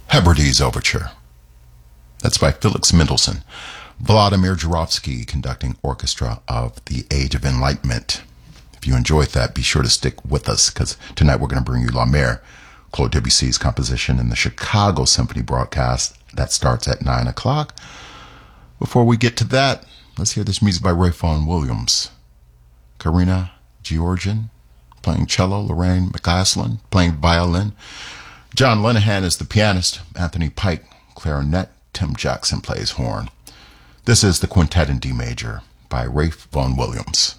Hebrides Overture. That's by Felix Mendelssohn. Vladimir Jurowski conducting orchestra of the Age of Enlightenment. If you enjoyed that, be sure to stick with us, because tonight we're going to bring you La Mer, Claude Debussy's composition in the Chicago Symphony broadcast. That starts at 9 o'clock. Before we get to that, let's hear this music by Ray Vaughan Williams. Karina Georgian playing cello, Lorraine McCaslin playing violin. John Linehan is the pianist, Anthony Pike clarinet, Tim Jackson plays horn. This is the Quintet in D major by Ray Vaughan Williams.